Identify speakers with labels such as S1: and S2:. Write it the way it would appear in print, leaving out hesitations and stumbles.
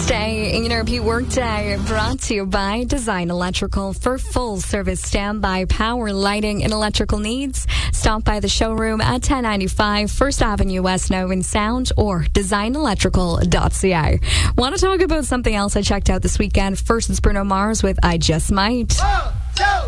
S1: Thursday, A&RP Workday, brought to you by Design Electrical. For full service standby power, lighting, and electrical needs, stop by the showroom at 1095 First Avenue West, Novan Sound, or designelectrical.ca. Want to talk about something else I checked out this weekend? First, it's Bruno Mars with I Just Might.
S2: 1, 2